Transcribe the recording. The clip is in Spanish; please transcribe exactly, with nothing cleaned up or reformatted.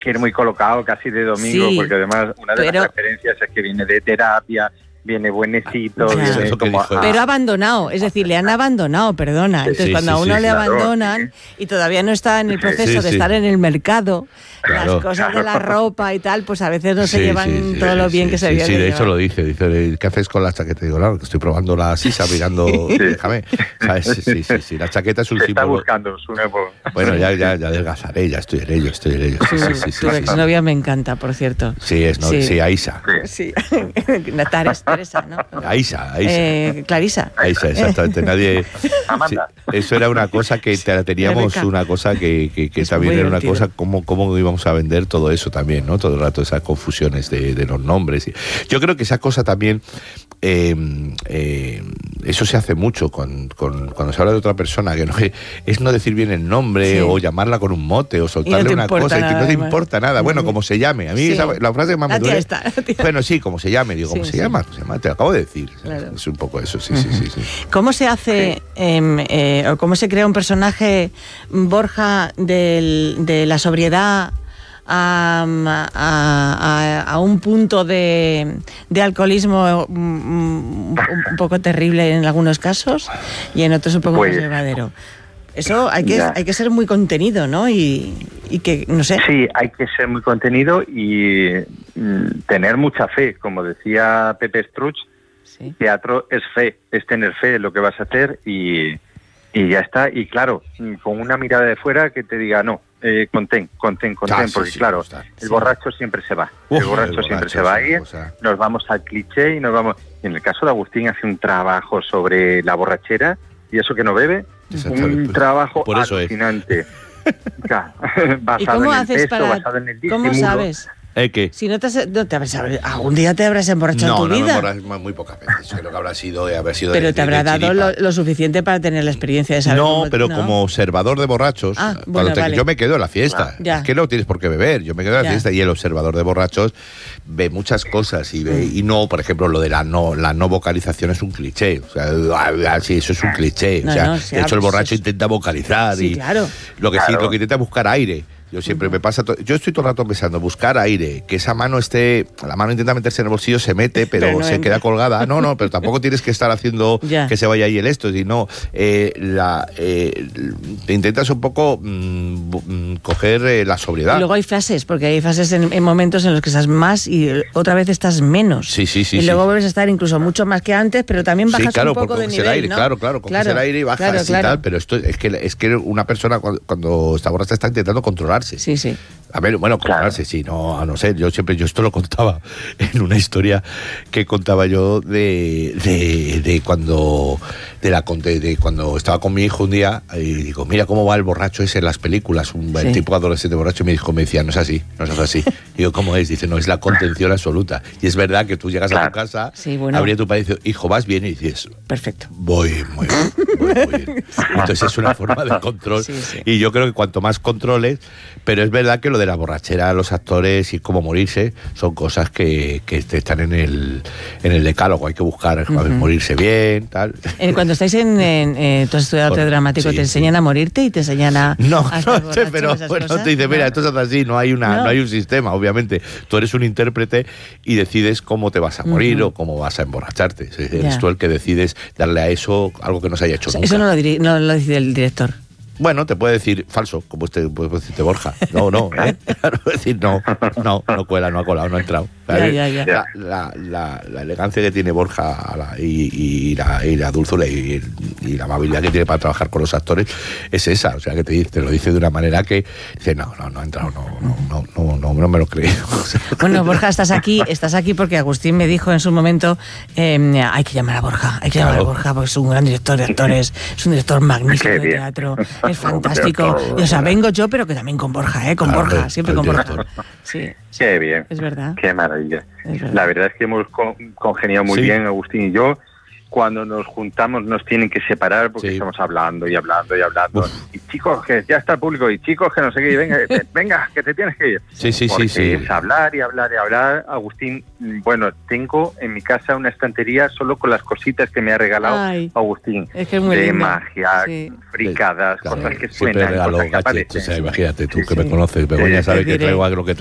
que ir muy colocado casi de domingo, sí, porque además una de pero... las referencias es que viene de terapia, viene buenecito, claro, viene como... dijo, ah, pero abandonado, es decir, le han abandonado, perdona. Entonces, sí, cuando sí, a uno sí, le claro, abandonan sí. y todavía no está en el proceso sí, sí. de estar en el mercado, claro, las cosas claro. de la ropa y tal, pues a veces no se sí, llevan sí, sí, todo sí, lo bien sí, que se sí, viene. Sí, de hecho lo dice, dice, ¿qué haces con la chaqueta? Digo, claro, que estoy probando la sisa, mirando, sí. déjame. ¿Sabes? Sí, sí, sí, sí, la chaqueta es un se símbolo. Está buscando su nuevo... Bueno, ya, ya, ya adelgazaré, ya estoy en ello, estoy en ello. Sí, sí, sí, sí, tu sí, exnovia sí. me encanta, por cierto. Sí, es, no, sí. sí, Aisa. Sí, Teresa, ¿no? Aisa, Aisa. Eh, Clarisa. Aisa, exactamente. Nadie. Sí, eso era una cosa que teníamos, una cosa que, que, que también era una cosa, cómo, cómo íbamos a vender todo eso también, ¿no? Todo el rato esas confusiones de, de los nombres. Yo creo que esa cosa también, eh, eh, eso se hace mucho con, con, cuando se habla de otra persona, que no es, es no decir bien el nombre, sí, o llamarla con un mote, o soltarle no una cosa y que no te importa nada. Bueno, como se llame. A mí sí. esa, la frase que más me duele. Está, bueno, sí, como se llame. Digo, ¿cómo sí, se, sí. Llama? se llama? Te lo acabo de decir. Claro. Es un poco eso, sí, sí, sí, sí. ¿Cómo se hace, sí. eh, eh, o cómo se crea un personaje, Borja, del, de la sobriedad a, a, a, a un punto de, de alcoholismo un, un poco terrible en algunos casos y en otros un poco pues, más llevadero? Eso hay que, hay que ser muy contenido, ¿no? Y, y que, no sé. Sí, hay que ser muy contenido y mm, tener mucha fe. Como decía Pepe Struch, sí. Teatro es fe, es tener fe en lo que vas a hacer y, y ya está. Y claro, con una mirada de fuera que te diga, no, eh, contén, contén, contén, ah, sí, porque sí, claro, está. el borracho siempre se va. Uf, el borracho el siempre borracho se va a ir, cosa. Nos vamos al cliché y nos vamos... Y en el caso de Agustín hace un trabajo sobre la borrachera y eso que no bebe, un trabajo por eso alucinante. Es. basado ¿Y cómo en el haces texto, para, basado en el ¿cómo sabes? ¿Eh, qué? Si no te, has, no te habrás, algún día te habrás emborrachado no, en tu no, vida. No, no, muy pocas veces. Creo que habrá sido, habrá sido pero de, te habrá de dado lo, lo suficiente para tener la experiencia de saber. No, cómo, pero ¿no? como observador de borrachos, ah, bueno, cuando te, vale. yo me quedo en la fiesta. Ah, es que no tienes por qué beber. Yo me quedo en la ya. fiesta y el observador de borrachos ve muchas cosas y ve, y no, por ejemplo, lo de la no, la no vocalización es un cliché. O sea, sí, eso es un cliché. No, o sea, no, de hecho, el borracho es... intenta vocalizar sí, y claro. lo que claro. sí, lo que intenta es buscar aire. Yo siempre me pasa, to- yo estoy todo el rato pensando, buscar aire, que esa mano esté, la mano intenta meterse en el bolsillo, se mete, pero, pero no se entra. Queda colgada. No, no, pero tampoco tienes que estar haciendo ya. que se vaya ahí el esto, sino eh, la, eh, te intentas un poco mmm, coger eh, la sobriedad. Y luego hay fases, porque hay fases en, en momentos en los que estás más y otra vez estás menos. Sí, sí, sí. Y luego sí. vuelves a estar incluso mucho más que antes, pero también bajas sí, claro, un poco de nivel, el aire, ¿no? Claro, claro, coges claro, el aire y bajas claro, y claro. tal, pero esto es que, es que una persona cuando, cuando está borracha está intentando controlarse. Sí, sí. A ver, bueno, controlarse, claro. sí, no, a no ser, yo siempre, yo esto lo contaba en una historia que contaba yo de, de, de cuando de la de, de cuando estaba con mi hijo un día y digo, mira cómo va el borracho ese en las películas, un sí. el tipo adolescente borracho, y mi hijo me decía, no es así, no es así. Y digo, ¿cómo es? Dice, no, es la contención absoluta. Y es verdad que tú llegas claro. a tu casa, sí, bueno. abrías tu padre y dices, hijo, ¿vas bien? Y dices, perfecto. Voy muy bien, voy muy bien. Entonces es una forma de control. Sí, sí. Y yo creo que cuanto más controles, pero es verdad que lo de la borrachera, los actores y cómo morirse, son cosas que, que están en el, en el decálogo. Hay que buscar uh-huh. morirse bien, tal. Eh, cuando estáis en, en eh, tú has estudiado arte dramático, sí, ¿te enseñan sí. a morirte y te enseñan a no, a no sé, pero bueno, te dice, mira, esto es así, no hay una, no. no hay un sistema, obviamente. Tú eres un intérprete y decides cómo te vas a morir uh-huh. o cómo vas a emborracharte. O sea, eres yeah. tú el que decides darle a eso algo que no se haya hecho o sea, nunca. Eso no lo, diri- no lo decide el director. Bueno, te puede decir falso, como este, puede decirte Borja. No, no, ¿eh? Claro, decir no, no, no cuela, no ha colado, no ha entrado. Ya, ya, ya. La, la, la, la elegancia que tiene Borja la, y, y, la, y la dulzura y, y la amabilidad que tiene para trabajar con los actores es esa. O sea, que te, te lo dice de una manera que dice, no, no, no ha entrado, no, no, no, no, no, no me lo creo. O sea, bueno, Borja, estás aquí, estás aquí porque Agustín me dijo en su momento, eh, hay que llamar a Borja, hay que llamar claro. a Borja porque es un gran director de actores, es un director magnífico de teatro, es fantástico. Y, o sea, vengo yo, pero que también con Borja, ¿eh? Con claro, Borja, siempre con Borja. Sí, sí, qué bien. Es verdad. Qué maravilla. Es verdad. La verdad es que hemos con, congeniado muy sí. bien, Agustín y yo. cuando nos juntamos nos tienen que separar porque sí. estamos hablando y hablando y hablando. Uf. Y chicos, que ya está el público, y chicos, que no sé qué, y venga, venga, que te tienes que ir. Sí, sí, porque sí, sí. es hablar y hablar y hablar. Agustín, bueno, tengo en mi casa una estantería solo con las cositas que me ha regalado Ay, Agustín. Es que es muy de lindo. magia, sí. fricadas, claro, cosas que siempre suenan, regaló cosas que gadgets, o sea, imagínate tú sí, que sí. me conoces, Begoña sabe que traigo algo que